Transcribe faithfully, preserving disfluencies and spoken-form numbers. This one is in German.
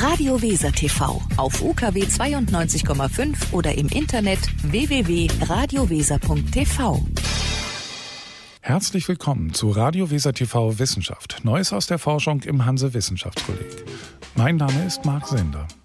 Radio Weser T V auf U K W zweiundneunzig Komma fünf oder im Internet w w w punkt radio weser punkt t v. Herzlich willkommen zu Radio Weser T V Wissenschaft. Neues aus der Forschung im Hanse Wissenschaftskolleg. Mein Name ist Marc Sender.